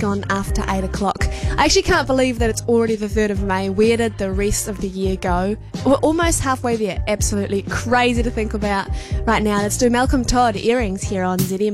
gone after 8 o'clock. I actually can't believe that it's already the 3rd of May. Where did the rest of the year go? We're almost halfway there. Absolutely crazy to think about right now. Let's do Malcolm Todd, Earrings, here on ZM.